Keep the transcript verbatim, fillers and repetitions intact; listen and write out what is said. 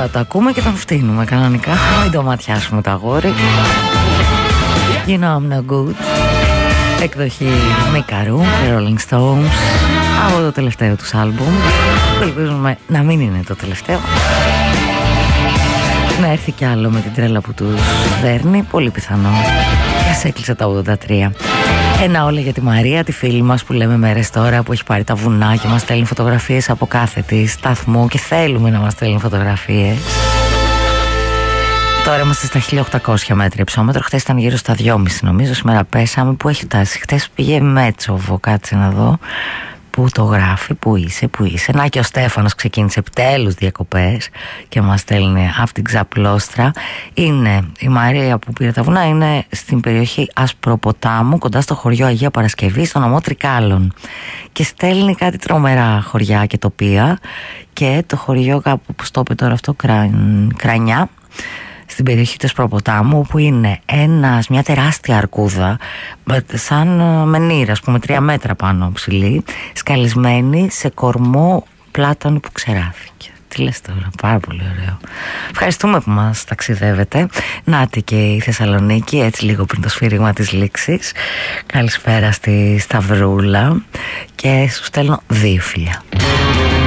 Τώρα το ακούμε και τον φτύνουμε κανονικά. Μην το ματιάσουμε το αγόρι. You know I'm no good. Εκδοχή Μικαρού και Rolling Stones από το τελευταίο τους άλμπουμ, που ελπίζουμε να μην είναι το τελευταίο, να έρθει κι άλλο με την τρέλα που τους δέρνει, πολύ πιθανό. Και ας έκλεισε τα ογδόντα τρία. Ένα όλα για τη Μαρία, τη φίλη μας που λέμε μέρες τώρα, που έχει πάρει τα βουνά και μας στέλνει φωτογραφίες από κάθε τη σταθμό και θέλουμε να μας στέλνει φωτογραφίες. Τώρα είμαστε στα χίλια οκτακόσια μέτρα υψόμετρο. Χθες ήταν γύρω στα δυόμισι νομίζω. Σήμερα πέσαμε. Πού έχει φτάσει? Χθες πήγε Μέτσοβο. Κάτσε να δω. Πού το γράφει, πού είσαι, πού είσαι. Να και ο Στέφανος ξεκίνησε επιτέλους διακοπές και μας στέλνει αυτή την ξαπλώστρα. Είναι η Μαρία που πήρε τα βουνά, είναι στην περιοχή Ασπροποτάμου, κοντά στο χωριό Αγία Παρασκευή, στο νομό Τρικάλων. Και στέλνει κάτι τρομερά χωριά και τοπία. Και το χωριό κάπου που στο είπε τώρα αυτό, Κρα... Κρανιά, στην περιοχή του Ασπροποτάμου, που είναι ένας, μια τεράστια αρκούδα σαν μενήρα, ας πούμε τρία μέτρα πάνω ψηλή, σκαλισμένη σε κορμό πλάτανου που ξεράφηκε. Τι λες τώρα, πάρα πολύ ωραίο. Ευχαριστούμε που μας ταξιδεύετε. Νάτι και η Θεσσαλονίκη, έτσι λίγο πριν το σφύριγμα της λήξης. Καλησπέρα στη Σταυρούλα και σου στέλνω δύο φιλιά.